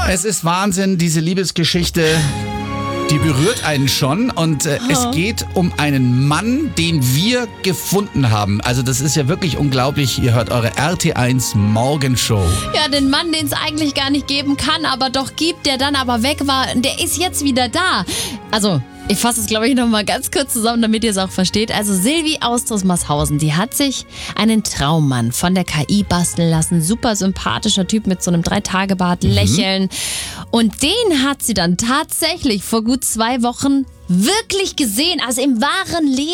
Es ist Wahnsinn, diese Liebesgeschichte, die berührt einen schon. Und es geht um einen Mann, den wir gefunden haben. Also das ist ja wirklich unglaublich. Ihr hört eure RT1 Morgenshow. Ja, den Mann, den es eigentlich gar nicht geben kann, aber doch gibt, der dann aber weg war, der ist jetzt wieder da. Also, ich fasse es, glaube ich, nochmal ganz kurz zusammen, damit ihr es auch versteht. Also Silvi aus Dresmershausen, die hat sich einen Traummann von der KI basteln lassen. Super sympathischer Typ mit so einem 3-Tage-Bart, Lächeln. Und den hat sie dann tatsächlich vor gut 2 Wochen wirklich gesehen, also im wahren Leben.